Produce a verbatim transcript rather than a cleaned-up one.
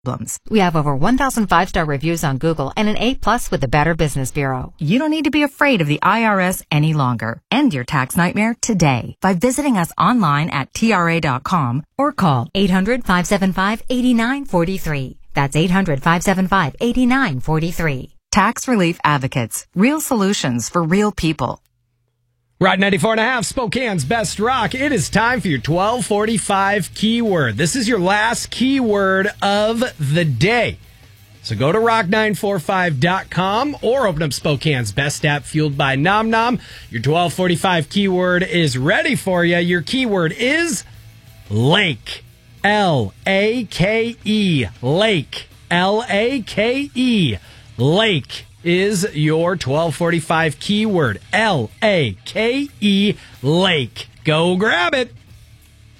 problems. We have over one thousand five-star reviews on Google and an A plus with the Better Business Bureau. You don't need to be afraid of the I R S any longer. End your tax nightmare today by visiting us online at T R A dot com or call eight hundred, five seven five, eight nine four three. That's eight hundred, five seven five, eight nine four three. Tax Relief Advocates. Real solutions for real people. Rock ninety-four and a half, Spokane's best rock. It is time for your twelve forty-five keyword. This is your last keyword of the day. So go to rock nine forty-five dot com or open up Spokane's best app fueled by Nom Nom. Your twelve forty-five keyword is ready for you. Your keyword is lake. L A K E. Lake. L A K E. Lake is your twelve forty-five keyword. L A K E, lake. Go grab it.